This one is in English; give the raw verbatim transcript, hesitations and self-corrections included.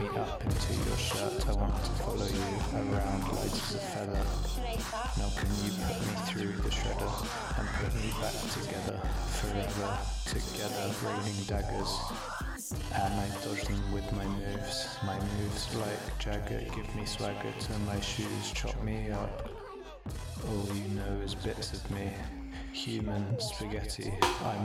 me up into your shirt. I want to follow you around light as a feather. Now can you put me through the shredder and put me back together, forever together, raining daggers. And I dodge them with my moves, my moves like Jagger, give me swagger to my shoes, chop me up. All you know is bits of me, human spaghetti. I'm